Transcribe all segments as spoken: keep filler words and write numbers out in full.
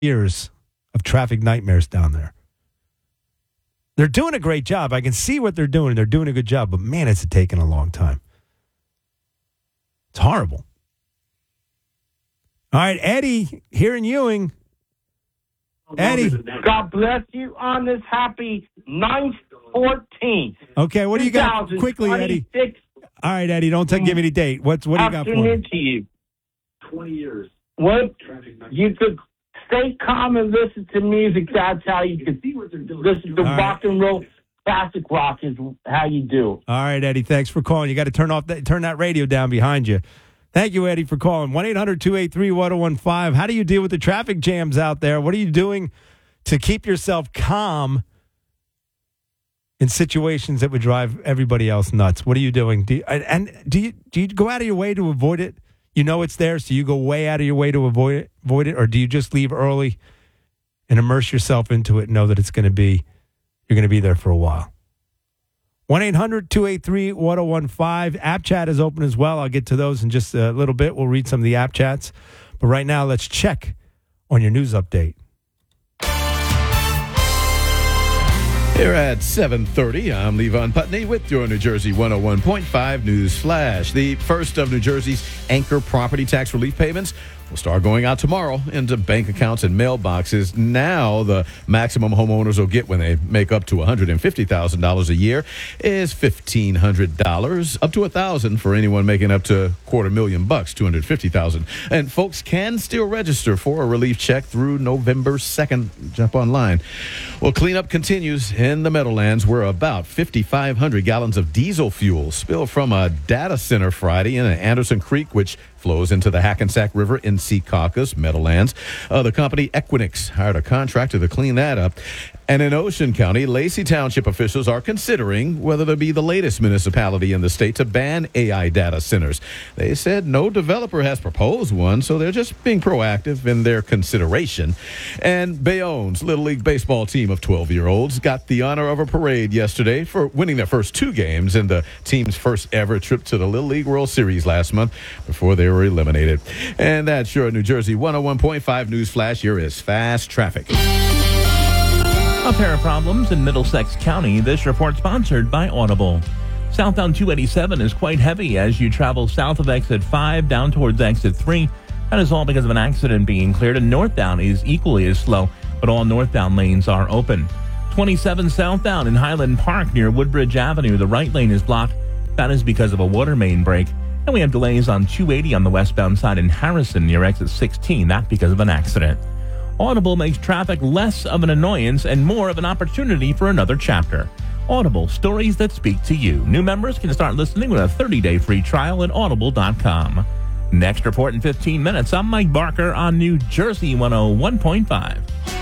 years of traffic nightmares down there. They're doing a great job. I can see what they're doing. They're doing a good job, but man, it's taking a long time. It's horrible. All right, Eddie, here in Ewing. Eddie. God bless you on this happy nine fourteenth. Okay, what do you got? Quickly, Eddie. All right, Eddie, don't take, give me the date. What's, what do you got for me? To you. twenty years. What? You could stay calm and listen to music. That's how you could listen to rock and roll. Classic rock is how you do. All right, Eddie, thanks for calling. You got to turn off that, turn that radio down behind you. Thank you, Eddie, for calling. one eight hundred two eight three one oh one five. How do you deal with the traffic jams out there? What are you doing to keep yourself calm in situations that would drive everybody else nuts? What are you doing? Do you, and do you do you go out of your way to avoid it? You know it's there, so you go way out of your way to avoid it, avoid it, or do you just leave early and immerse yourself into it and know that it's going to be you're going to be there for a while? one eight hundred two eight three one oh one five. App chat is open as well. I'll get to those in just a little bit. We'll read some of the app chats. But right now, let's check on your news update. Here at seven thirty, I'm Levon Putney with your New Jersey one oh one point five News Flash. The first of New Jersey's anchor property tax relief payments will start going out tomorrow into bank accounts and mailboxes. Now, the maximum homeowners will get when they make up to one hundred fifty thousand dollars a year is fifteen hundred dollars, up to one thousand dollars for anyone making up to quarter million bucks, two hundred fifty thousand dollars. And folks can still register for a relief check through November second. Jump online. Well, cleanup continues in the Meadowlands, where about fifty-five hundred gallons of diesel fuel spilled from a data center Friday in Anderson Creek, which flows into the Hackensack River in Secaucus, Meadowlands. Uh, the company Equinix hired a contractor to clean that up. And in Ocean County, Lacey Township officials are considering whether to be the latest municipality in the state to ban A I data centers. They said no developer has proposed one, so they're just being proactive in their consideration. And Bayonne's Little League baseball team of twelve-year-olds got the honor of a parade yesterday for winning their first two games in the team's first ever trip to the Little League World Series last month before they were eliminated. And that's your New Jersey one oh one point five News Flash. Here is Fast Traffic. A pair of problems in Middlesex County. This report sponsored by Audible. Southbound two eighty-seven is quite heavy as you travel south of exit five down towards exit three. That is all because of an accident being cleared. And northbound is equally as slow, but all northbound lanes are open. twenty-seven southbound in Highland Park near Woodbridge Avenue. The right lane is blocked. That is because of a water main break. And we have delays on two eighty on the westbound side in Harrison near exit sixteen. That because of an accident. Audible makes traffic less of an annoyance and more of an opportunity for another chapter. Audible, stories that speak to you. New members can start listening with a thirty-day free trial at audible dot com. Next report in fifteen minutes. I'm Mike Barker on New Jersey one oh one point five.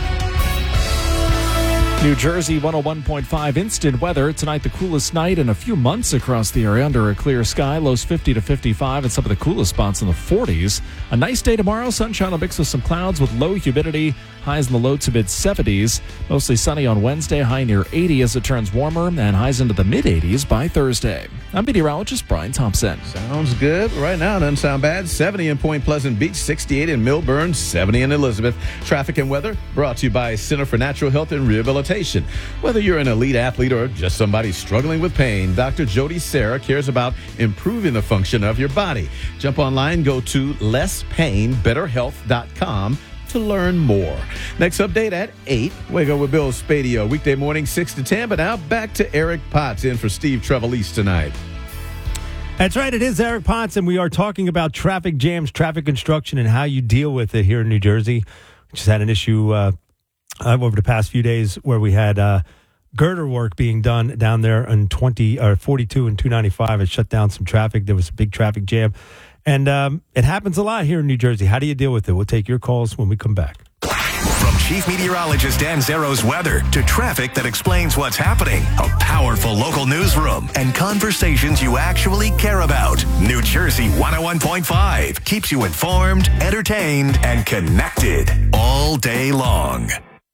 New Jersey one oh one point five instant weather. Tonight, the coolest night in a few months across the area under a clear sky. Lows fifty to fifty-five and some of the coolest spots in the forties. A nice day tomorrow. Sunshine will mix with some clouds with low humidity. Highs in the low to mid seventies. Mostly sunny on Wednesday. High near eighty as it turns warmer. And highs into the mid eighties by Thursday. I'm meteorologist Brian Thompson. Sounds good. Right now, doesn't sound bad. seventy in Point Pleasant Beach, sixty-eight in Millburn, seventy in Elizabeth. Traffic and weather brought to you by Center for Natural Health and Rehabilitation. Whether you're an elite athlete or just somebody struggling with pain, Doctor Jody Sarah cares about improving the function of your body. Jump online, go to less pain better health dot com to learn more. Next update at eight. Wake up with Bill Spadio, weekday morning six to ten. But now back to Eric Potts in for Steve Trevelise tonight. That's right. It is Eric Potts, and we are talking about traffic jams, traffic construction, and how you deal with it here in New Jersey. We just had an issue uh, over the past few days where we had uh, girder work being done down there on twenty or forty-two and two ninety-five. It shut down some traffic. There was a big traffic jam. And um, it happens a lot here in New Jersey. How do you deal with it? We'll take your calls when we come back. From Chief Meteorologist Dan Zero's weather to traffic that explains what's happening, a powerful local newsroom, and conversations you actually care about. New Jersey one oh one point five keeps you informed, entertained, and connected all day long.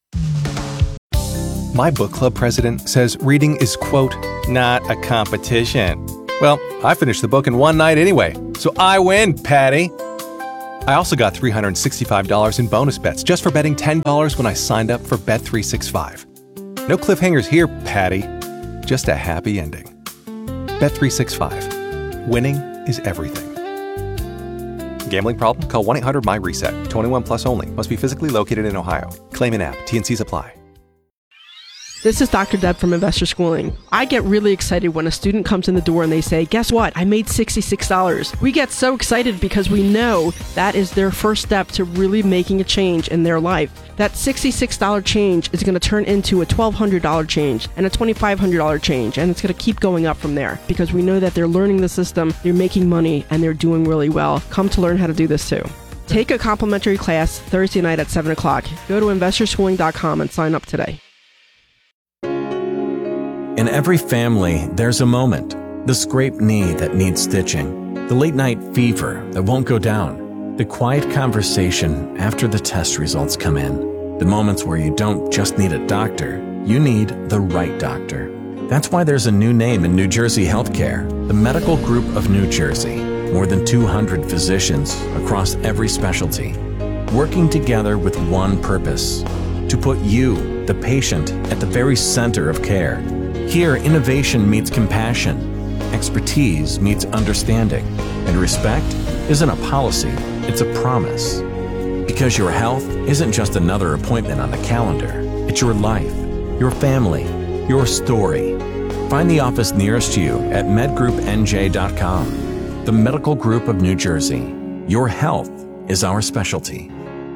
My book club president says reading is, quote, not a competition. Well, I finished the book in one night anyway, so I win, Patty. I also got three hundred sixty-five dollars in bonus bets just for betting ten dollars when I signed up for Bet three sixty-five. No cliffhangers here, Patty. Just a happy ending. Bet three sixty-five. Winning is everything. Gambling problem? Call one eight hundred my reset. twenty-one plus only. Must be physically located in Ohio. Claim in app. T and Cs apply. This is Doctor Deb from Investor Schooling. I get really excited when a student comes in the door and they say, guess what? I made sixty-six dollars. We get so excited because we know that is their first step to really making a change in their life. That sixty-six dollars change is going to turn into a twelve hundred dollars change and a twenty-five hundred dollars change, and it's going to keep going up from there because we know that they're learning the system, they're making money, and they're doing really well. Come to learn how to do this too. Take a complimentary class Thursday night at seven o'clock. Go to investor schooling dot com and sign up today. In every family, there's a moment. The scraped knee that needs stitching. The late night fever that won't go down. The quiet conversation after the test results come in. The moments where you don't just need a doctor, you need the right doctor. That's why there's a new name in New Jersey healthcare, the Medical Group of New Jersey. More than two hundred physicians across every specialty, working together with one purpose, to put you, the patient, at the very center of care. Here, innovation meets compassion, expertise meets understanding, and respect isn't a policy, it's a promise. Because your health isn't just another appointment on the calendar, it's your life, your family, your story. Find the office nearest you at med group n j dot com. The Medical Group of New Jersey. Your health is our specialty.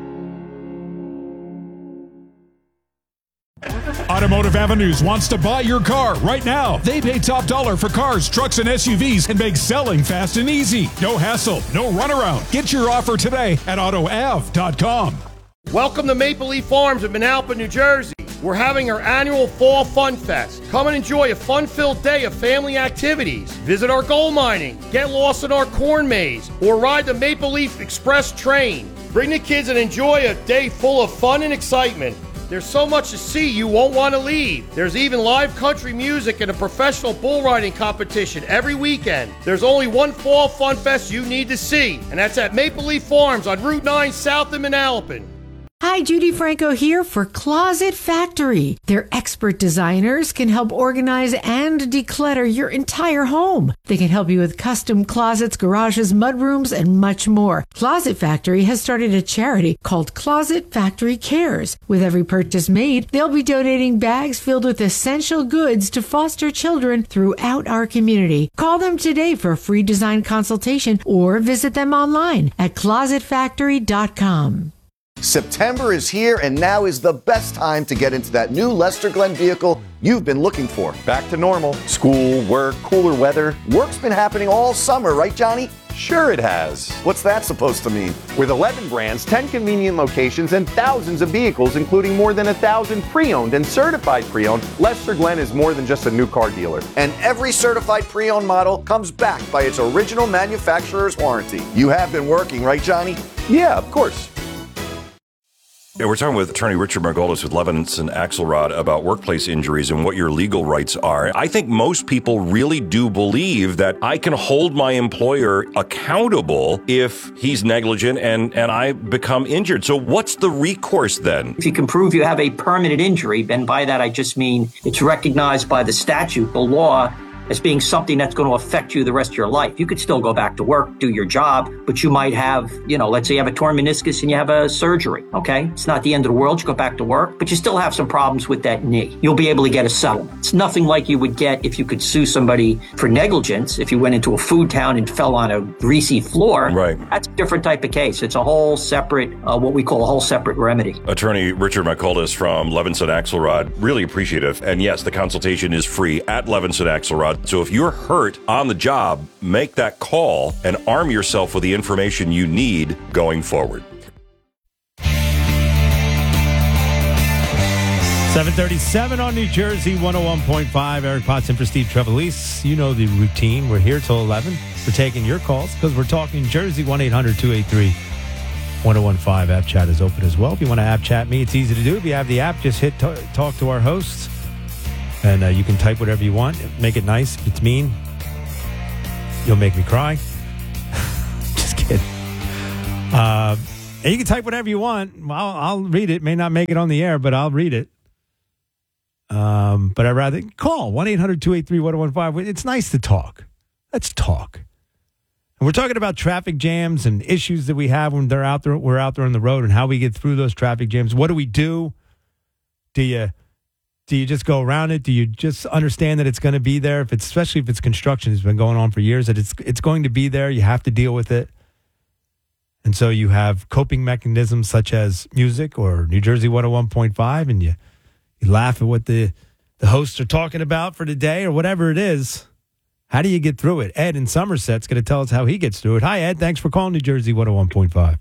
Automotive Avenues wants to buy your car right now. They pay top dollar for cars, trucks, and S U Vs and make selling fast and easy. No hassle, no runaround. Get your offer today at auto av dot com. Welcome to Maple Leaf Farms in Manalapan, New Jersey. We're having our annual Fall Fun Fest. Come and enjoy a fun-filled day of family activities. Visit our gold mining, get lost in our corn maze, or ride the Maple Leaf Express train. Bring the kids and enjoy a day full of fun and excitement. There's so much to see you won't want to leave. There's even live country music and a professional bull riding competition every weekend. There's only one Fall Fun Fest you need to see, and that's at Maple Leaf Farms on Route nine South in Manalapan. Hi, Judy Franco here for Closet Factory. Their expert designers can help organize and declutter your entire home. They can help you with custom closets, garages, mudrooms, and much more. Closet Factory has started a charity called Closet Factory Cares. With every purchase made, they'll be donating bags filled with essential goods to foster children throughout our community. Call them today for a free design consultation or visit them online at closet factory dot com. September is here, and now is the best time to get into that new Lester Glenn vehicle you've been looking for. Back to normal. School, work, cooler weather. Work's been happening all summer, right, Johnny? Sure it has. What's that supposed to mean? With eleven brands, ten convenient locations, and thousands of vehicles, including more than a thousand pre-owned and certified pre-owned, Lester Glenn is more than just a new car dealer. And every certified pre-owned model comes backed by its original manufacturer's warranty. You have been working, right, Johnny? Yeah, of course. Yeah, we're talking with attorney Richard Margolis with Levinson Axelrod about workplace injuries and what your legal rights are. I think most people really do believe that I can hold my employer accountable if he's negligent and, and I become injured. So what's the recourse then? If you can prove you have a permanent injury, and by that I just mean it's recognized by the statute, the law, as being something that's going to affect you the rest of your life. You could still go back to work, do your job, but you might have, you know, let's say you have a torn meniscus and you have a surgery, okay? It's not the end of the world. You go back to work, but you still have some problems with that knee. You'll be able to get a settlement. It's nothing like you would get if you could sue somebody for negligence. If you went into a food town and fell on a greasy floor, right? That's a different type of case. It's a whole separate, uh, what we call a whole separate remedy. Attorney Richard Margolis from Levinson Axelrod, really appreciative. And yes, the consultation is free at Levinson Axelrod. So if you're hurt on the job, make that call and arm yourself with the information you need going forward. seven thirty-seven on New Jersey, one oh one point five. Eric Potts in for Steve Trevelise. You know the routine. We're here till eleven. We're taking your calls because we're talking Jersey. one eight hundred two eight three one oh one five. App chat is open as well. If you want to app chat me, it's easy to do. If you have the app, just hit t- talk to our hosts. And uh, you can type whatever you want. Make it nice. If it's mean, you'll make me cry. Just kidding. Uh, and you can type whatever you want. I'll, I'll read it. May not make it on the air, but I'll read it. Um, but I'd rather call one eight hundred two eight three one oh one five. It's nice to talk. Let's talk. And we're talking about traffic jams and issues that we have when they're out there. We're out there on the road and how we get through those traffic jams. What do we do? Do you do you just go around it? Do you just understand that it's going to be there? If it's especially if it's construction has been going on for years, that it's it's going to be there. You have to deal with it. And so you have coping mechanisms such as music or New Jersey one oh one point five, and you. You laugh at what the, the hosts are talking about for today or whatever it is. How do you get through it? Ed in Somerset's going to tell us how he gets through it. Hi, Ed. Thanks for calling New Jersey one oh one point five.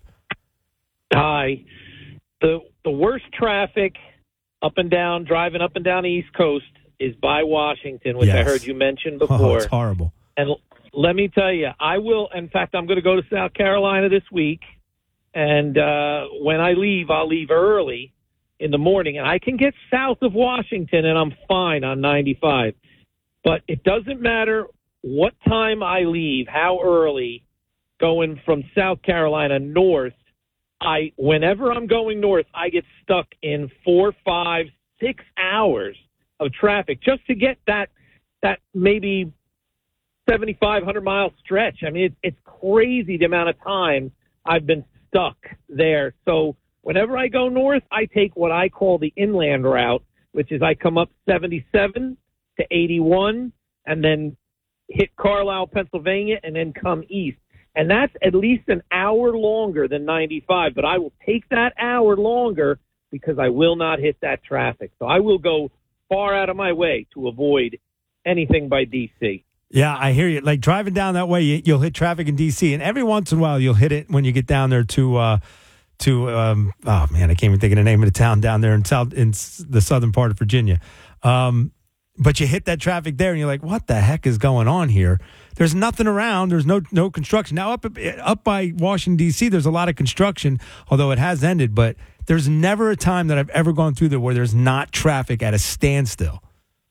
Hi. The the worst traffic up and down, driving up and down the East Coast is by Washington, which Yes. I heard you mention before. Oh, it's horrible. And l- let me tell you, I will, in fact, I'm going to go to South Carolina this week. And uh, when I leave, I'll leave early in the morning, and I can get south of Washington, and I'm fine on ninety-five. But it doesn't matter what time I leave, how early, going from South Carolina north, I whenever I'm going north, I get stuck in four, five, six hours of traffic just to get that that maybe seventy-five hundred mile stretch. I mean, it's, it's crazy the amount of time I've been stuck there. So whenever I go north, I take what I call the inland route, which is I come up seventy-seven to eighty-one and then hit Carlisle, Pennsylvania, and then come east. And that's at least an hour longer than ninety-five, but I will take that hour longer because I will not hit that traffic. So I will go far out of my way to avoid anything by D C. Yeah, I hear you. Like driving down that way, you- you'll hit traffic in D C, and every once in a while you'll hit it when you get down there to uh, to um, oh man, I can't even think of the name of the town down there in south in s- the southern part of Virginia. Um, but you hit that traffic there, and you're like, "What the heck is going on here?" There's nothing around. There's no no construction now up up by Washington D C. There's a lot of construction, although it has ended. But there's never a time that I've ever gone through there where there's not traffic at a standstill.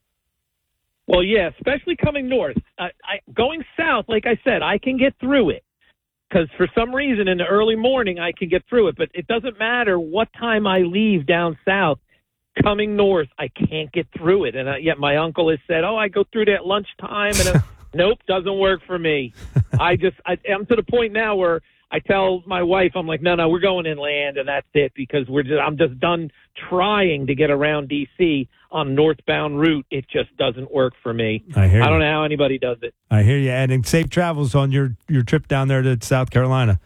Well, yeah, especially coming north. I, I, going south, like I said, I can get through it because for some reason in the early morning I can get through it. But it doesn't matter what time I leave down south. Coming north, I can't get through it. And uh, yet my uncle has said, oh, I go through there at lunchtime. And uh, nope, doesn't work for me. I just, I, I'm to the point now where I tell my wife, I'm like, no, no, we're going inland and that's it because we're just, I'm just done trying to get around D C on northbound route. It just doesn't work for me. I hear I don't you. know how anybody does it. I hear you, Ed, and safe travels on your, your trip down there to South Carolina.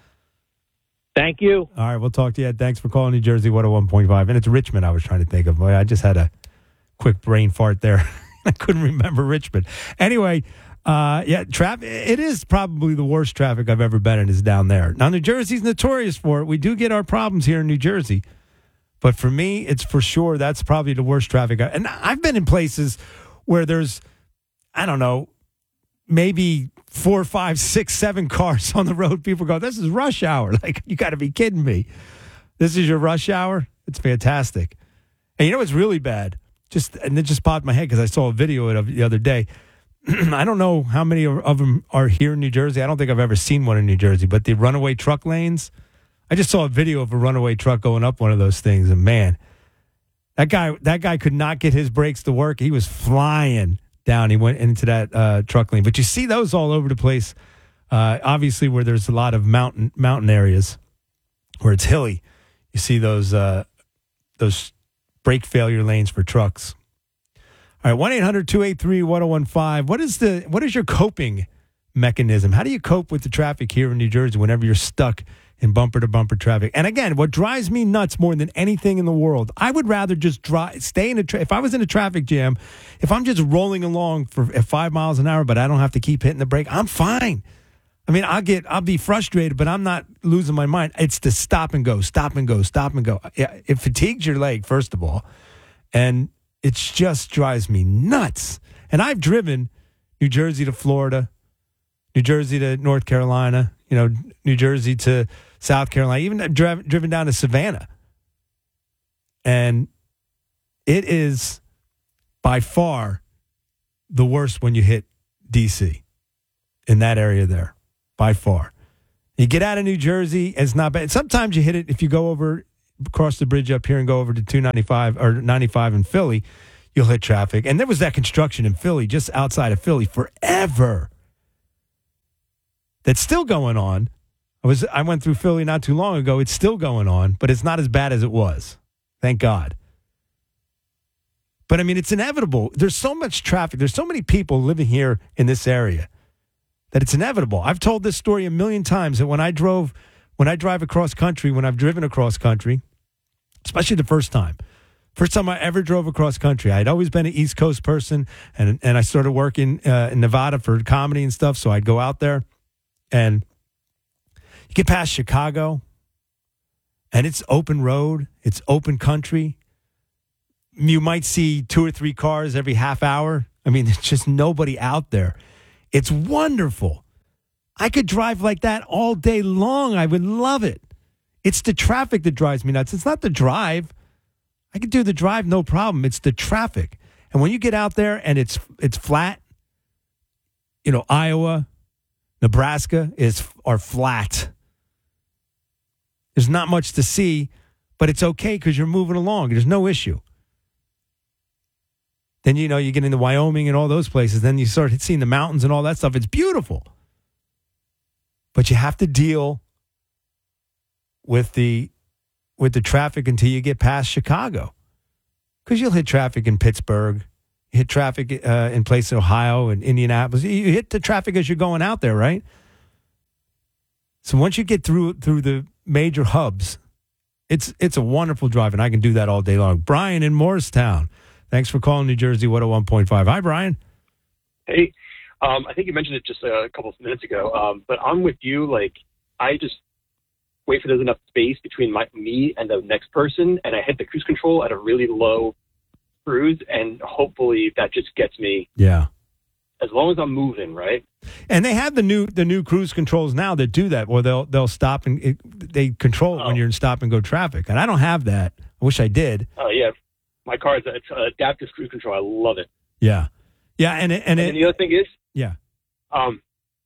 Thank you. All right, we'll talk to you, Ed. Thanks for calling New Jersey one oh one point five. And it's Richmond I was trying to think of. Boy, I just had a quick brain fart there. I couldn't remember Richmond. Anyway, uh, yeah, traffic. It is probably the worst traffic I've ever been in is down there. Now, New Jersey's notorious for it. We do get our problems here in New Jersey. But for me, it's for sure that's probably the worst traffic. I, and I've been in places where there's, I don't know, maybe four, five, six, seven cars on the road. People go, this is rush hour. Like, you got to be kidding me. This is your rush hour? It's fantastic. And you know what's really bad? Just and it just popped in my head because I saw a video of it the other day. I don't know how many of them are here in New Jersey. I don't think I've ever seen one in New Jersey. But the runaway truck lanes, I just saw a video of a runaway truck going up one of those things. And, man, that guy that guy could not get his brakes to work. He was flying down. He went into that uh, truck lane. But you see those all over the place, uh, obviously, where there's a lot of mountain mountain areas where it's hilly. You see those uh, those brake failure lanes for trucks. All right, one eight hundred two eight three one oh one five. What is the what is your coping mechanism? How do you cope with the traffic here in New Jersey whenever you're stuck in bumper-to-bumper traffic? And again, what drives me nuts more than anything in the world, I would rather just drive, stay in a tra- if I was in a traffic jam, if I'm just rolling along for at five miles an hour, but I don't have to keep hitting the brake, I'm fine. I mean, I'll get, I'll be frustrated, but I'm not losing my mind. It's the stop and go, stop and go, stop and go. Yeah, it fatigues your leg, first of all, and it just drives me nuts. And I've driven New Jersey to Florida, New Jersey to North Carolina, you know, New Jersey to South Carolina, even I've driven, driven down to Savannah. And it is by far the worst when you hit D C in that area there, by far. You get out of New Jersey, it's not bad. Sometimes you hit it if you go over, cross the bridge up here and go over to two ninety-five or ninety-five in Philly, you'll hit traffic. And there was that construction in Philly, just outside of Philly, forever. That's still going on. I was I went through Philly not too long ago. It's still going on, but it's not as bad as it was. Thank God. But, I mean, it's inevitable. There's so much traffic. There's so many people living here in this area that it's inevitable. I've told this story a million times that when I drove, when I drive across country, when I've driven across country, especially the first time, first time I ever drove across country, I'd always been an East Coast person, and, and I started working uh, in Nevada for comedy and stuff, so I'd go out there, and you get past Chicago, and it's open road, it's open country. You might see two or three cars every half hour. I mean, there's just nobody out there. It's wonderful. I could drive like that all day long. I would love it. It's the traffic that drives me nuts. It's not the drive. I could do the drive, no problem. It's the traffic. And when you get out there and it's it's flat, you know, Iowa, Nebraska is are flat. There's not much to see, but it's okay because you're moving along. There's no issue. Then, you know, you get into Wyoming and all those places. Then you start seeing the mountains and all that stuff. It's beautiful. But you have to deal with the with the traffic until you get past Chicago. Because you'll hit traffic in Pittsburgh. You hit traffic uh, in places in Ohio and Indianapolis. You hit the traffic as you're going out there, right? So once you get through through the major hubs, it's it's a wonderful drive, and I can do that all day long. Brian in Morristown. Thanks for calling New Jersey one oh one point five. Hi, Brian. Hey, um, I think you mentioned it just a couple of minutes ago, um, but I'm with you. Like, I just wait for there's enough space between my, me and the next person, and I hit the cruise control at a really low cruise, and hopefully that just gets me. Yeah. As long as I'm moving, right? And they have the new the new cruise controls now that do that, where they'll they'll stop and it, they control it oh. when you're in stop and go traffic. And I don't have that. I wish I did. Oh yeah. My car is it's adaptive cruise control. I love it. Yeah, yeah, and it, and, and it, the other thing is, yeah, um,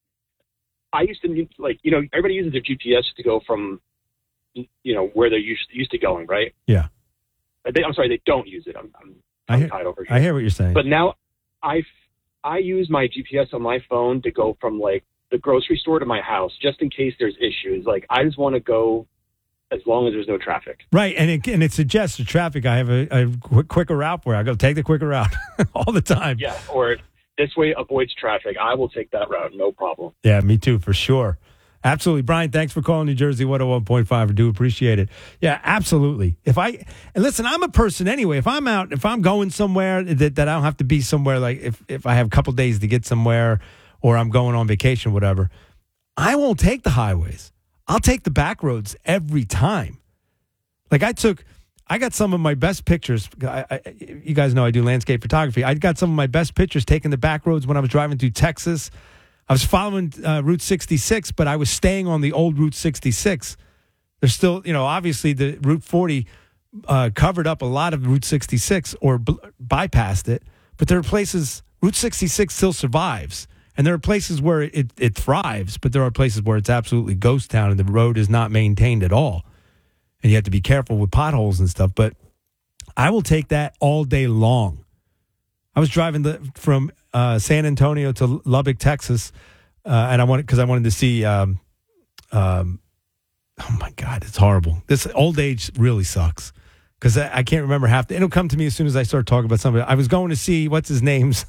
I used to like you know everybody uses their G P S to go from, you know, where they're used used to going, right? Yeah. They, I'm sorry, they don't use it. I'm, I'm I hear, tied over here. I hear what you're saying. But now I I use my G P S on my phone to go from like the grocery store to my house, just in case there's issues. Like I just want to go. As long as there's no traffic. Right, and it, and it suggests the traffic. I have a, a quick, quicker route where I go take the quicker route all the time. Yeah, or this way avoids traffic. I will take that route, no problem. Yeah, me too, for sure. Absolutely. Brian, thanks for calling New Jersey one oh one point five. I do appreciate it. Yeah, absolutely. If I, and listen, I'm a person anyway. If I'm out, if I'm going somewhere that, that I don't have to be somewhere, like if, if I have a couple days to get somewhere or I'm going on vacation, whatever, I won't take the highways. I'll take the back roads every time. Like I took, I got some of my best pictures. I, I, you guys know I do landscape photography. I got some of my best pictures taking the back roads when I was driving through Texas. I was following uh, Route sixty-six, but I was staying on the old Route sixty-six. There's still, you know, obviously the Route forty uh, covered up a lot of Route sixty-six or b- bypassed it, but there are places, Route sixty-six still survives. And there are places where it, it thrives, but there are places where it's absolutely ghost town and the road is not maintained at all. And you have to be careful with potholes and stuff. But I will take that all day long. I was driving the, from uh, San Antonio to Lubbock, Texas, uh, and I wanted because I wanted to see. Um, um, oh my God, it's horrible. This old age really sucks because I, I can't remember half. The, it'll come to me as soon as I start talking about somebody. I was going to see what's his name's.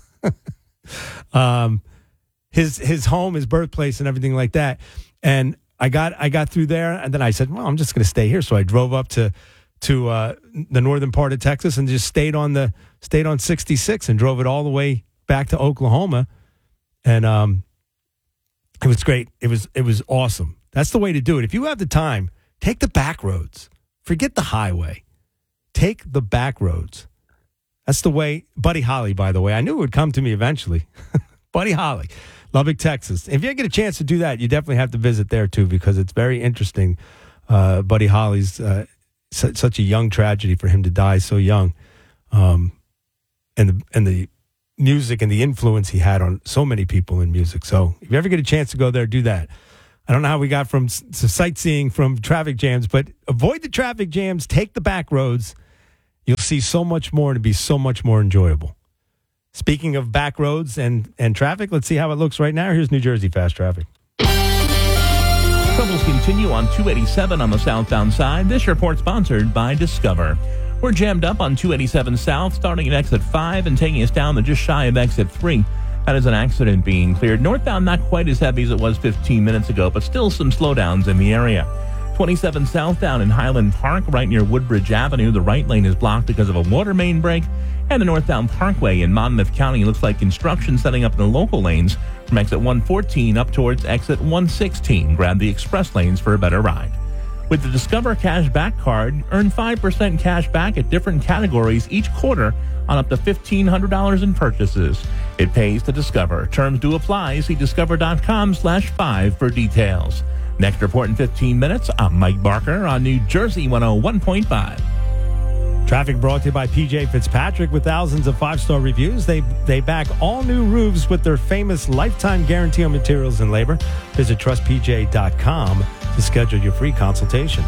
um. His his home, his birthplace, and everything like that. And I got I got through there, and then I said, "Well, I'm just going to stay here." So I drove up to to uh, the northern part of Texas and just stayed on the stayed on sixty-six and drove it all the way back to Oklahoma. And um, it was great. It was it was awesome. That's the way to do it. If you have the time, take the back roads. Forget the highway. Take the back roads. That's the way. Buddy Holly, by the way, I knew it would come to me eventually. Buddy Holly. Lubbock, Texas. If you get a chance to do that, you definitely have to visit there, too, because it's very interesting. Uh, Buddy Holly's uh, su- such a young tragedy for him to die so young. Um, and the and the music and the influence he had on so many people in music. So if you ever get a chance to go there, do that. I don't know how we got from s- to sightseeing from traffic jams, but avoid the traffic jams. Take the back roads. You'll see so much more and it'll be so much more enjoyable. Speaking of back roads and, and traffic, let's see how it looks right now. Here's New Jersey Fast Traffic. Troubles continue on two eighty-seven on the southbound side. This report sponsored by Discover. We're jammed up on two eighty-seven South, starting at exit five and taking us down to just shy of exit three. That is an accident being cleared. Northbound not quite as heavy as it was fifteen minutes ago, but still some slowdowns in the area. twenty-seven southbound in Highland Park, right near Woodbridge Avenue. The right lane is blocked because of a water main break. And the northbound Parkway in Monmouth County looks like construction setting up in the local lanes from exit one fourteen up towards exit one sixteen. Grab the express lanes for a better ride. With the Discover Cash Back card, earn five percent cash back at different categories each quarter on up to fifteen hundred dollars in purchases. It pays to Discover. Terms do apply. See discover.com slash five for details. Next report in fifteen minutes. I'm Mike Barker on New Jersey one oh one point five. Traffic brought to you by P J Fitzpatrick. With thousands of five-star reviews, they they back all new roofs with their famous lifetime guarantee on materials and labor. Visit trust p j dot com to schedule your free consultation.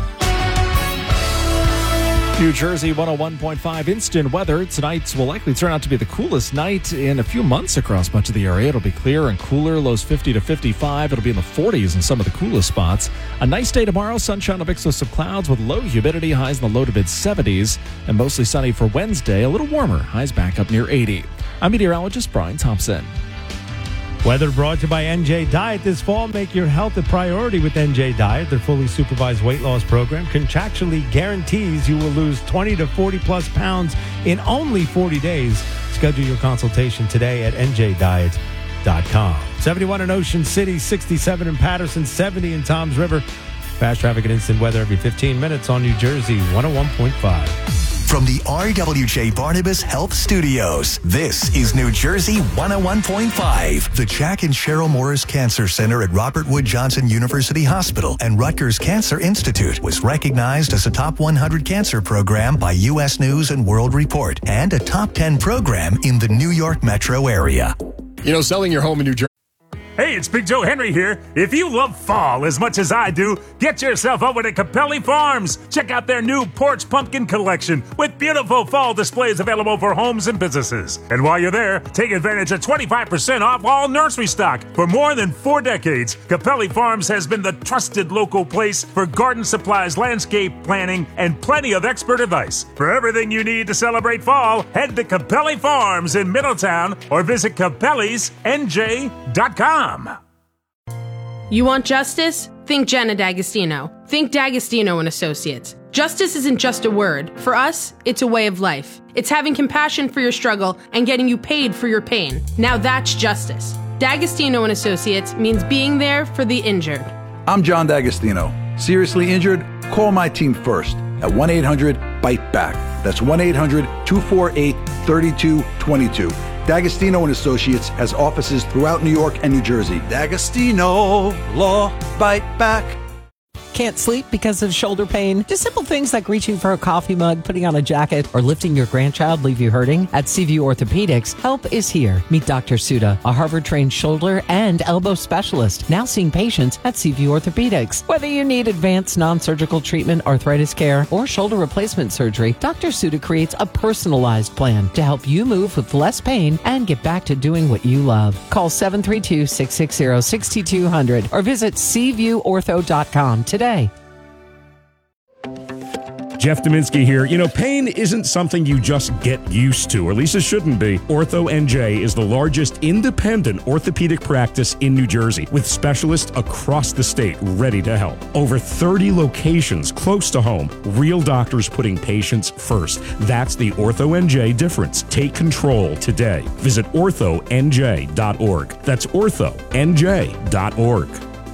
New Jersey one oh one point five instant weather. Tonight will likely turn out to be the coolest night in a few months across much of the area. It'll be clear and cooler, lows fifty to fifty-five. It'll be in the forties in some of the coolest spots. A nice day tomorrow, sunshine, a mix with some clouds with low humidity, highs in the low to mid seventies, and mostly sunny for Wednesday, a little warmer, highs back up near eighty. I'm meteorologist Brian Thompson. Weather brought to you by N J Diet. This fall, make your health a priority with N J Diet. Their fully supervised weight loss program contractually guarantees you will lose twenty to forty plus pounds in only forty days. Schedule your consultation today at n j diet dot com. seventy-one in Ocean City, sixty-seven in Patterson, seventy in Toms River. Fast traffic and instant weather every fifteen minutes on New Jersey one oh one point five. From the R W J Barnabas Health Studios, this is New Jersey one oh one point five. The Jack and Cheryl Morris Cancer Center at Robert Wood Johnson University Hospital and Rutgers Cancer Institute was recognized as a top one hundred cancer program by U S News and World Report and a top ten program in the New York metro area. You know, selling your home in New Jersey. Hey, it's Big Joe Henry here. If you love fall as much as I do, get yourself over to Capelli Farms. Check out their new porch pumpkin collection with beautiful fall displays available for homes and businesses. And while you're there, take advantage of twenty-five percent off all nursery stock. For more than four decades, Capelli Farms has been the trusted local place for garden supplies, landscape planning, and plenty of expert advice. For everything you need to celebrate fall, head to Capelli Farms in Middletown or visit capellis n j dot com. You want justice? Think Jenna D'Agostino. Think D'Agostino and Associates. Justice isn't just a word. For us, it's a way of life. It's having compassion for your struggle and getting you paid for your pain. Now that's justice. D'Agostino and Associates means being there for the injured. I'm John D'Agostino. Seriously injured? Call my team first at one eight hundred bite back. That's one eight hundred two four eight three two two two. D'Agostino and Associates has offices throughout New York and New Jersey. D'Agostino Law Bite Back. Can't sleep because of shoulder pain? Do simple things like reaching for a coffee mug, putting on a jacket, or lifting your grandchild leave you hurting? At Seaview Orthopedics, help is here. Meet Doctor Suda, a Harvard-trained shoulder and elbow specialist, now seeing patients at Seaview Orthopedics. Whether you need advanced non-surgical treatment, arthritis care, or shoulder replacement surgery, Doctor Suda creates a personalized plan to help you move with less pain and get back to doing what you love. Call seven three two, six six zero, six two zero zero or visit seaview ortho dot com today. Jeff Dominski here. You know, pain isn't something you just get used to, or at least it shouldn't be. Ortho N J is the largest independent orthopedic practice in New Jersey, with specialists across the state ready to help. Over thirty locations close to home, real doctors putting patients first. That's the Ortho N J difference. Take control today. Visit ortho n j dot org. That's ortho n j dot org.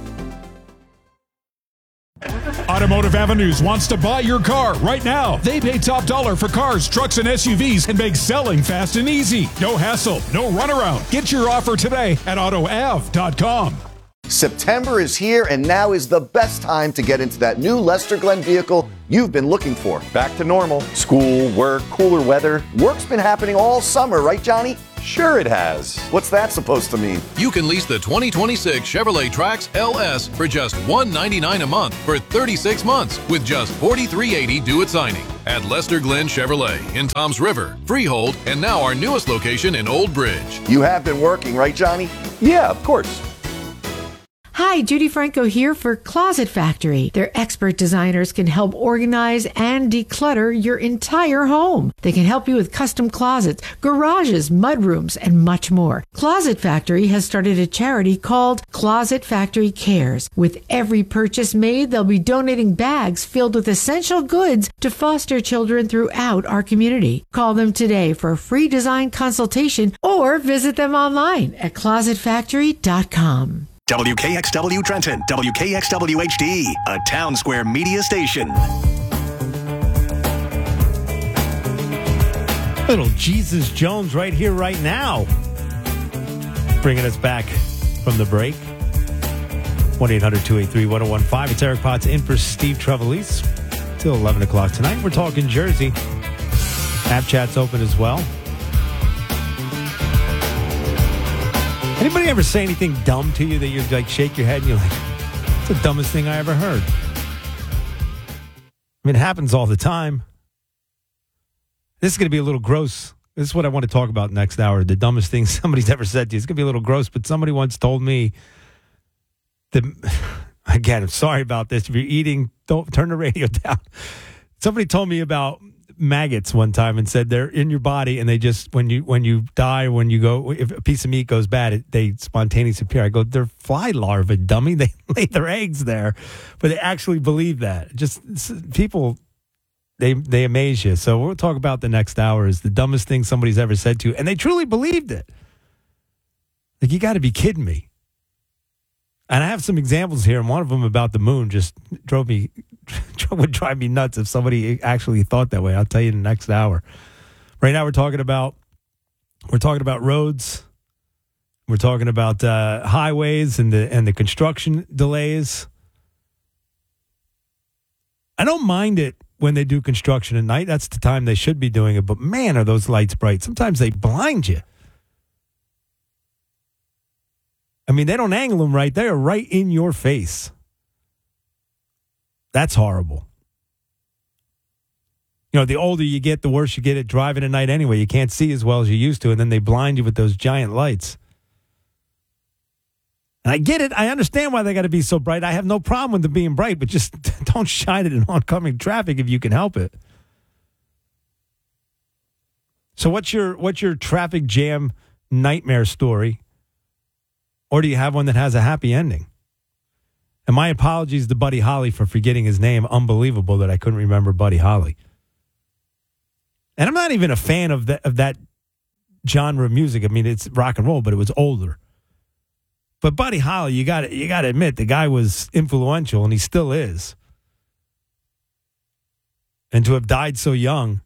Automotive Avenues wants to buy your car right now. They pay top dollar for cars, trucks, and S U Vs and make selling fast and easy. No hassle, no runaround. Get your offer today at auto av dot com. September is here, and now is the best time to get into that new Lester Glenn vehicle you've been looking for. Back to normal. School, work, cooler weather. Work's been happening all summer, right, Johnny? Sure it has. What's that supposed to mean? You can lease the twenty twenty-six Chevrolet Trax L S for just one hundred ninety-nine dollars a month for thirty-six months with just forty-three eighty due at signing at Lester Glenn Chevrolet in Toms River, Freehold, and now our newest location in Old Bridge. You have been working, right, Johnny? Yeah, of course. Hi, Judy Franco here for Closet Factory. Their expert designers can help organize and declutter your entire home. They can help you with custom closets, garages, mudrooms, and much more. Closet Factory has started a charity called Closet Factory Cares. With every purchase made, they'll be donating bags filled with essential goods to foster children throughout our community. Call them today for a free design consultation or visit them online at closet factory dot com. W K X W Trenton, W K X W H D, a Town Square media station. Little Jesus Jones right here, right now. Bringing us back from the break. one eight hundred two eight three one oh one five. It's Eric Potts in for Steve Trevelise. Till eleven o'clock tonight. We're talking Jersey. App chat's open as well. Anybody ever say anything dumb to you that you like shake your head and you're like, it's the dumbest thing I ever heard? I mean, it happens all the time. This is going to be a little gross. This is what I want to talk about next hour. The dumbest thing somebody's ever said to you. It's going to be a little gross, but somebody once told me that, again, I'm sorry about this. If you're eating, don't turn the radio down. Somebody told me about maggots one time and said they're in your body and they just, when you when you die, when you go, if a piece of meat goes bad, it, they spontaneously appear. I go, they're fly larvae, dummy. They lay their eggs there, but they actually believe that. Just people, they they amaze you. So we'll talk about the next hour is the dumbest thing somebody's ever said to you, and they truly believed it. Like, you got to be kidding me. And I have some examples here, and one of them about the moon just drove me, would drive me nuts if somebody actually thought that way. I'll tell you in the next hour. Right now, we're talking about we're talking about roads. We're talking about uh, highways and the and the construction delays. I don't mind it when they do construction at night. That's the time they should be doing it. But man, are those lights bright? Sometimes they blind you. I mean, they don't angle them right. They are right in your face. That's horrible. You know, the older you get, the worse you get at driving at night anyway. You can't see as well as you used to, and then they blind you with those giant lights. And I get it. I understand why they got to be so bright. I have no problem with them being bright, but just don't shine it in oncoming traffic if you can help it. So what's your what's your traffic jam nightmare story? Or do you have one that has a happy ending? And my apologies to Buddy Holly for forgetting his name. Unbelievable that I couldn't remember Buddy Holly. And I'm not even a fan of, the, of that genre of music. I mean, it's rock and roll, but it was older. But Buddy Holly, you got you got to admit, the guy was influential, and he still is. And to have died so young,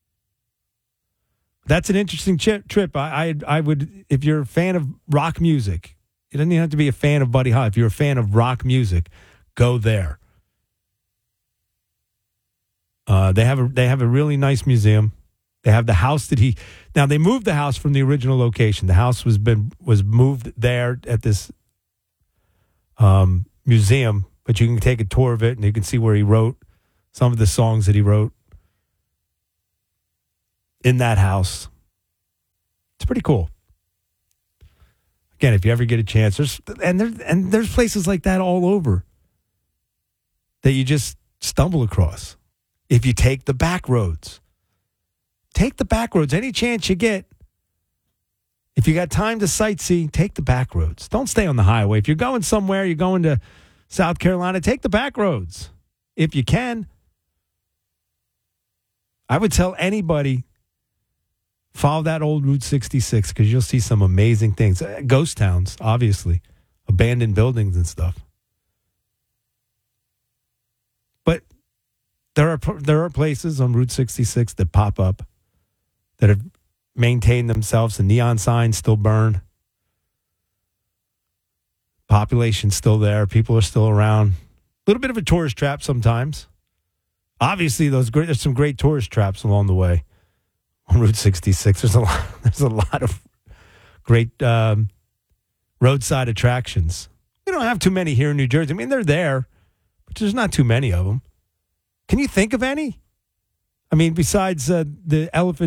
that's an interesting chip, trip. I, I I would, if you're a fan of rock music, you don't even have to be a fan of Buddy Holly. If you're a fan of rock music, go there. Uh, they have a they have a really nice museum. They have the house that he now they moved the house from the original location. The house was been was moved there at this um, museum, but you can take a tour of it and you can see where he wrote some of the songs that he wrote in that house. It's pretty cool. Again, if you ever get a chance, there's and there and there's places like that all over that you just stumble across. If you take the back roads, take the back roads any chance you get. If you got time to sightsee, take the back roads. Don't stay on the highway. If you're going somewhere, you're going to South Carolina, take the back roads if you can. I would tell anybody, follow that old Route sixty-six because you'll see some amazing things. Ghost towns, obviously. Abandoned buildings and stuff. But there are there are places on Route sixty-six that pop up that have maintained themselves. The neon signs still burn. Population's still there. People are still around. A little bit of a tourist trap sometimes. Obviously, those great, there's some great tourist traps along the way. On Route sixty-six, there's a lot. There's a lot of great um, roadside attractions. We don't have too many here in New Jersey. I mean, they're there, but there's not too many of them. Can you think of any? I mean, besides uh, the Elephant